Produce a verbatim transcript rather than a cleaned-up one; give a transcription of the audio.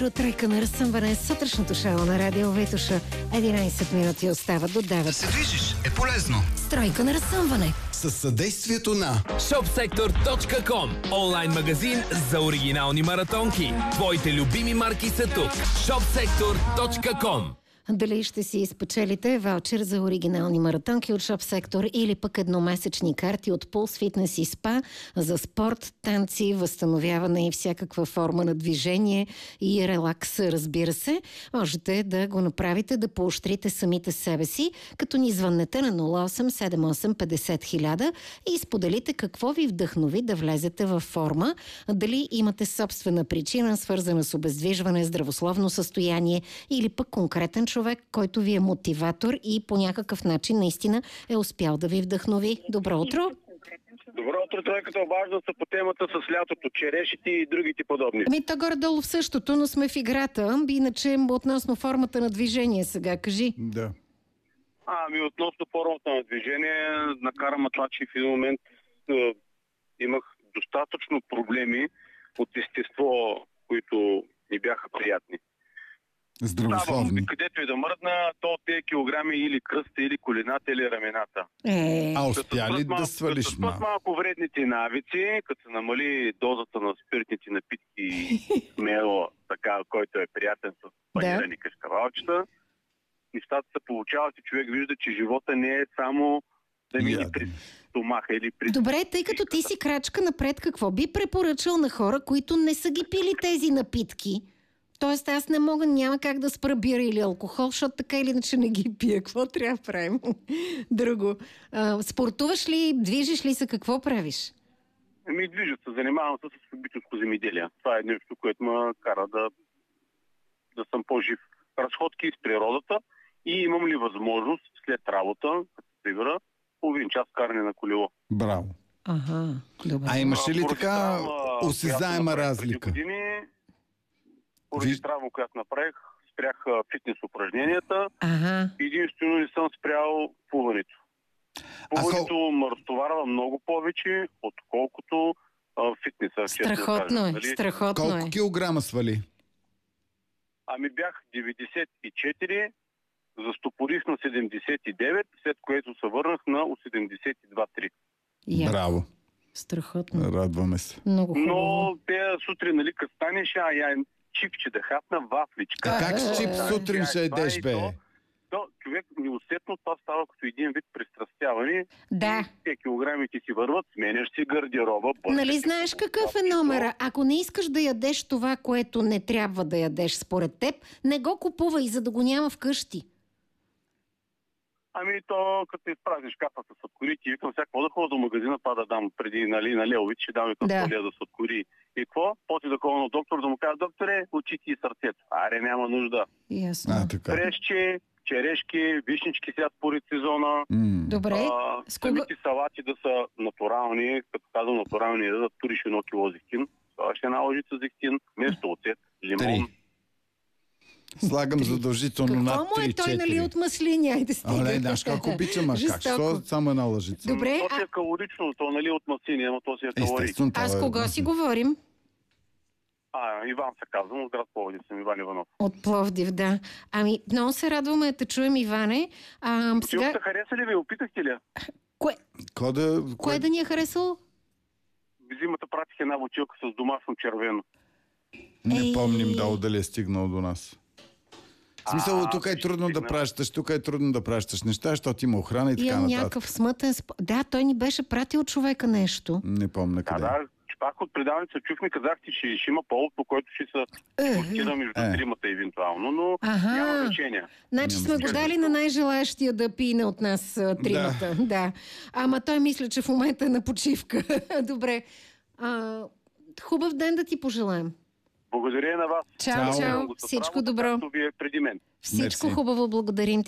Тройка на разсъмване, сутрешното шоу на Радио Витоша. единайсет минути остава до девет. Да се движиш е полезно. Тройка на разсъмване. С съдействието на шопсектор точка ком. Онлайн магазин за оригинални маратонки. Твоите любими марки са тук. шопсектор точка ком. Дали ще си изпечелите ваучер за оригинални маратонки от Шоп Сектор или пък едномесечни карти от Пулс Фитнес и Спа за спорт, танци, възстановяване и всякаква форма на движение и релакс, разбира се, можете да го направите, да поощрите самите себе си, като ни звъннете на нула осем седем осем петдесет хиляда и споделите какво ви вдъхнови да влезете във форма, дали имате собствена причина, свързана с обездвижване, здравословно състояние или пък конкретен човек, който ви е мотиватор и по някакъв начин наистина е успял да ви вдъхнови. Добро утро! Добро утро, тройката, обажда се по темата с лятото, черешите и другите подобни. Ами то горе-долу в същото, но сме в играта. Иначе относно формата на движение сега, кажи. Да. А, ами относно формата на движение, накарам това, че в един момент е, имах достатъчно проблеми от естество, които ни бяха приятни. Здравословни. Където и да мръдна, то от тези килограми или кръста, или колената, или рамената. Е... А успя ли да свалиш малко? малко? малко вредните навици, като се намали дозата на спиртните напитки и смело, така, който е приятен с панирани кашкавалчета, нещата се получават и човек вижда, че живота не е само да мине Яден. при стомаха или при... Добре, тъй като ти си крачка напред, какво би препоръчал на хора, които не са ги пили тези напитки? Тоест аз не мога, няма как да спра бира или алкохол, защото така или иначе не ги пия. Какво трябва да правим? Друго. А, спортуваш ли, движиш ли се, какво правиш? Ами движа се, занимавам се с любителско земеделие. Това е нещо, което ме кара да, да съм по-жив. Разходки с природата и имам ли възможност след работа, като се прибера, половин час каране на колело. Браво. Ага, добре. А имаш ли Поради така травма, осезаема която направих разлика? преди години, поради Виж- травма, която направих, спрях а, фитнес упражненията. Ага. Единствено не съм спрял плуването. Плуването ме разтоварва много повече, отколкото а, фитнеса. честно да Страхотно кажа, е, нали? страхотно Колко е. килограма свали? Ами бях деветдесет и четири, застопорих на седемдесет и девет, след което се върнах на седемдесет и два три. Я, Браво. страхотно. Радваме се. Много хубаво. Но те сутрин, нали, като станеш, а я чипче да хапна, вафличка. А как с чип А, сутрин ще това е едеш, бе? то. То, човек неусетно това става като един вид пристрастяване. Да. Те килограмите си върват, сменяш си гардероба. бързаш Нали си знаеш по- какъв е номера? Ако не искаш да ядеш това, което не трябва да ядеш според теб, не го купувай, за да го няма вкъщи. Ами то, като изпразниш капата с сладкорите, викам сега, какво да ходя до магазина, па да дам преди, нали, на Леович, ще дам и Да. да. да сладкори. И какво? После да ходя на доктор, да му кажа, докторе, очите и сърцето. Аре, няма нужда. Ясно. А, така. Фрешче, черешки, вишнички сега според сезона. М. Добре. А, С кога... самите салати да са натурални, като казвам натурални, да туриш едно кило зехтин, слагаш една лъжица зехтин, вместо оцет, лимон. Три. Слагам задължително Какво над му е той, нали, три-четири. от маслини? Айде стига. Оле, знаеш как обичам, а как? Жестоко. Що само една лъжица? Добре, То си а е калорично, то нали от маслини, ама то си е калорий. Естествено, това аз е- кого си говорим? А, Иван се казвам, от град Пловдив съм, Иван Иванов. От Пловдив, да. Ами, много се радваме да те чуем, Иване. А, Сега... сега, хареса ли ви? Опитахте ли? кое, Ко да... кое да ни е харесало? Зимата пратих една бутилка с домашно червено. Не Ей. помним дало дали е стигнал до нас. В смисъл, А, тук е ще трудно да стигна. пращаш, тук е трудно да пращаш неща, защото има охрана и така Имам нататък. някакъв смътен... Сп... Да, той ни беше пратил човека нещо. Не помня Да, къде. да, пак от предаването се чухме, казахте, че ще има повод, по който ще се Е, дискутира между е. тримата евентуално, но Аха. няма значение. Значи Няма сме го значение. дали на най-желаящия да пине от нас а, тримата. Да. да. Ама той мисля, че в момента е на почивка. Добре. А, хубав ден да ти пожелаем. Благодаря на вас. Чао, Чао. чао. Много с Всичко работа, добро. както ви е преди мен. Всичко Мерси. хубаво. Благодарим ти.